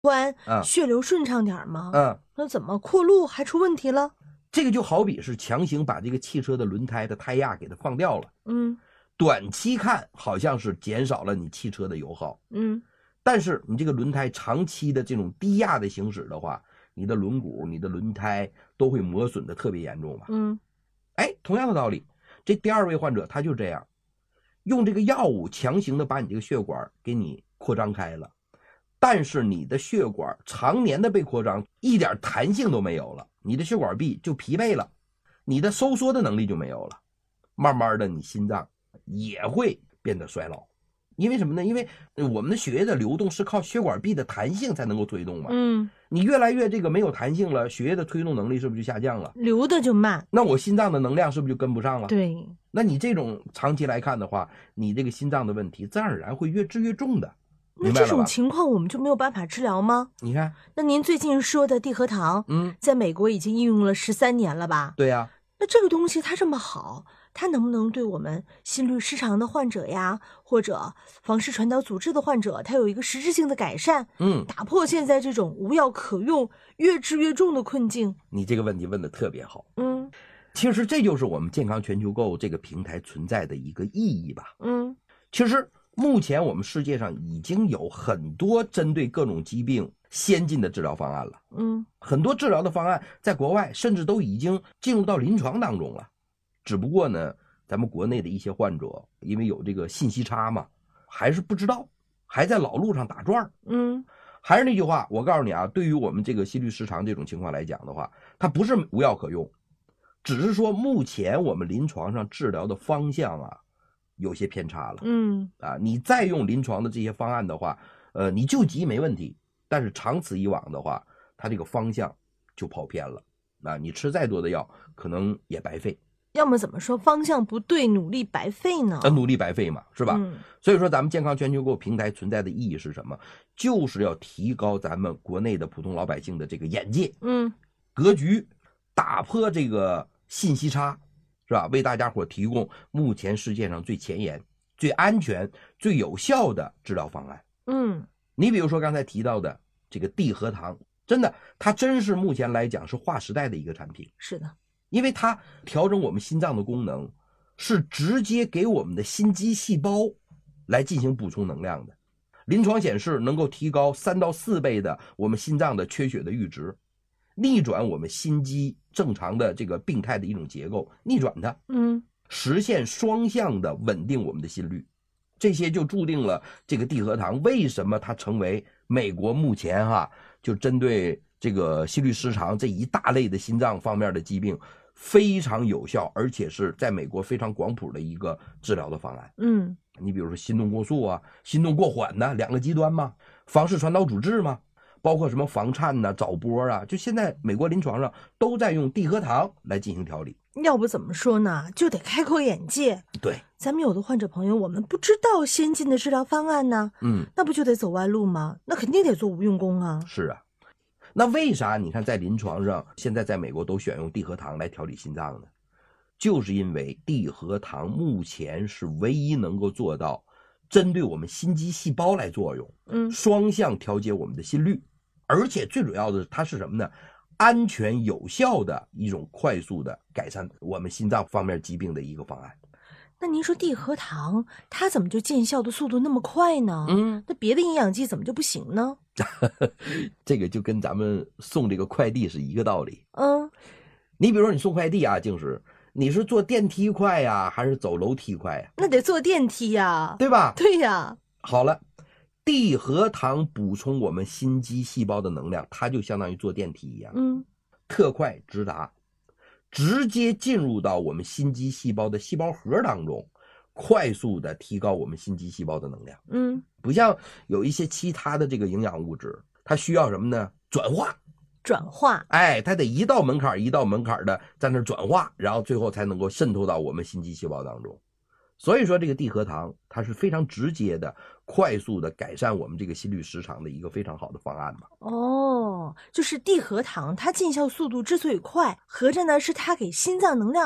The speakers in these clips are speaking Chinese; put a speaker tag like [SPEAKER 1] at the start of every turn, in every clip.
[SPEAKER 1] 关
[SPEAKER 2] 啊，
[SPEAKER 1] 血流顺畅点吗？那怎么扩路还出问题了？
[SPEAKER 2] 这个就好比是强行把这个汽车的轮胎的胎压给它放掉了。短期看好像是减少了你汽车的油耗。但是你这个轮胎长期的这种低压的行驶的话，你的轮毂、你的轮胎都会磨损的特别严重吧。同样的道理，这第二位患者他就这样，用这个药物强行的把你这个血管给你扩张开了，但是你的血管常年的被扩张，一点弹性都没有了，你的血管壁就疲惫了，你的收缩的能力就没有了，慢慢的你心脏也会变得衰老。因为什么呢？因为我们的血液的流动是靠血管壁的弹性才能够推动嘛。你越来越这个没有弹性了，血液的推动能力是不是就下降了？
[SPEAKER 1] 流的就慢。
[SPEAKER 2] 那我心脏的能量是不是就跟不上了？
[SPEAKER 1] 对。
[SPEAKER 2] 那你这种长期来看的话，你这个心脏的问题自然而然会越治越重的。
[SPEAKER 1] 那这种情况我们就没有办法治疗吗？
[SPEAKER 2] 你看，
[SPEAKER 1] 那您最近说的地核糖，在美国已经应用了13年了吧？
[SPEAKER 2] 对呀。
[SPEAKER 1] 那这个东西它这么好，它能不能对我们心律失常的患者呀，或者房室传导阻滞的患者，它有一个实质性的改善？打破现在这种无药可用、越治越重的困境。
[SPEAKER 2] 你这个问题问得特别好。其实这就是我们健康全球购这个平台存在的一个意义吧。其实目前我们世界上已经有很多针对各种疾病先进的治疗方案了。很多治疗的方案在国外甚至都已经进入到临床当中了。只不过呢，咱们国内的一些患者因为有这个信息差嘛，还是不知道，还在老路上打转。还是那句话，我告诉你啊，对于我们这个心律失常这种情况来讲的话，它不是无药可用，只是说目前我们临床上治疗的方向啊有些偏差了。你再用临床的这些方案的话，你救急没问题，但是长此以往的话，它这个方向就跑偏了。你吃再多的药可能也白费。
[SPEAKER 1] 要么怎么说方向不对，努力白费呢？
[SPEAKER 2] 努力白费嘛，是吧？所以说咱们健康全球购平台存在的意义是什么？就是要提高咱们国内的普通老百姓的这个眼界，格局，打破这个信息差，是吧？为大家伙提供目前世界上最前沿、最安全、最有效的治疗方案。你比如说刚才提到的这个地核糖，真的，它真是目前来讲是划时代的一个产品。
[SPEAKER 1] 是的。
[SPEAKER 2] 因为它调整我们心脏的功能，是直接给我们的心肌细胞来进行补充能量的。临床显示能够提高3到4倍的我们心脏的缺血的阈值，逆转我们心肌正常的这个病态的一种结构，逆转它，实现双向的稳定我们的心率。这些就注定了这个地核糖为什么它成为美国目前就针对这个心律失常这一大类的心脏方面的疾病非常有效，而且是在美国非常广谱的一个治疗的方案。你比如说心动过速啊，心动过缓呢，两个极端嘛，房室传导阻滞嘛，包括什么房颤呐、早搏啊，就现在美国临床上都在用地核糖来进行调理。
[SPEAKER 1] 要不怎么说呢，就得开阔眼界。
[SPEAKER 2] 对，
[SPEAKER 1] 咱们有的患者朋友，我们不知道先进的治疗方案呢，那不就得走弯路吗？那肯定得做无用功啊。
[SPEAKER 2] 是啊。那为啥你看在临床上现在在美国都选用地核糖来调理心脏呢？就是因为地核糖目前是唯一能够做到针对我们心肌细胞来作用，双向调节我们的心率，而且最主要的它是什么呢？安全有效的一种快速的改善我们心脏方面疾病的一个方案。
[SPEAKER 1] 那您说地核糖它怎么就见效的速度那么快呢？那别的营养剂怎么就不行呢？
[SPEAKER 2] 这个就跟咱们送这个快递是一个道理。你比如说你送快递啊，静时你是坐电梯快呀，还是走楼梯快呀？
[SPEAKER 1] 那得坐电梯呀，
[SPEAKER 2] 对吧？
[SPEAKER 1] 对呀。
[SPEAKER 2] 好了，地核糖补充我们心肌细胞的能量，它就相当于坐电梯一样，特快直达，直接进入到我们心肌细胞的细胞核当中，快速的提高我们心肌细胞的能量。不像有一些其他的这个营养物质，它需要什么呢？转化，它得一道门槛一道门槛的在那转化，然后最后才能够渗透到我们心肌细胞当中。所以说这个地核糖它是非常直接的快速的改善我们这个心律失常的一个非常好的方案嘛。
[SPEAKER 1] 就是地核糖它见效速度之所以快，合着呢是它给心脏能量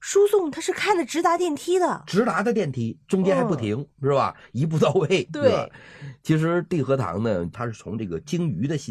[SPEAKER 1] 输送它是开了直达电梯的，
[SPEAKER 2] 直达的电梯中间还不停，是吧？一步到位。
[SPEAKER 1] 对，
[SPEAKER 2] 其实地核糖呢，它是从这个鲸鱼的